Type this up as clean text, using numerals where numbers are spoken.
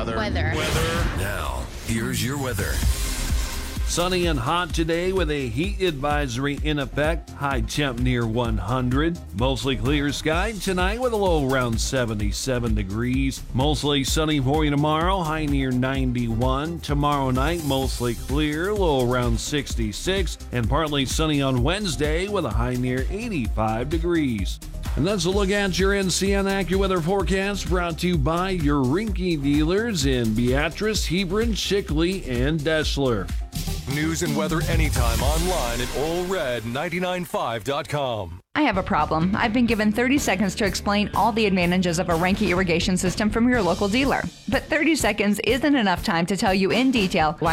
Weather. Now, here's your weather. Sunny and hot today with a heat advisory in effect. High temp near 100. Mostly clear sky tonight with a low around 77 degrees. Mostly sunny for you tomorrow. High near 91. Tomorrow night mostly clear, low around 66. And partly sunny on Wednesday with a high near 85 degrees. And that's a look at your NCN AccuWeather forecast, brought to you by your Rinky dealers in Beatrice, Hebron, Shickley, and Deschler. News and weather anytime online at allred995.com. I have a problem. I've been given 30 seconds to explain all the advantages of a Reinke irrigation system from your local dealer. But 30 seconds isn't enough time to tell you in detail why